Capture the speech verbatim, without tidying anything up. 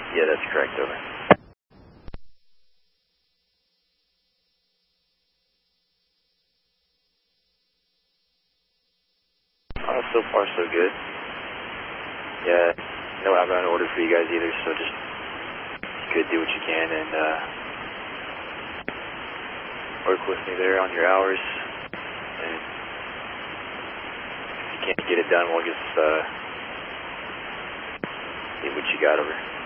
Yeah, that's correct, over. Oh, so far so good. Yeah, no outbound order for you guys either, so just good, do what you can, and uh, work with me there on your hours. And if you can't get it done, we'll just uh, see what you got over.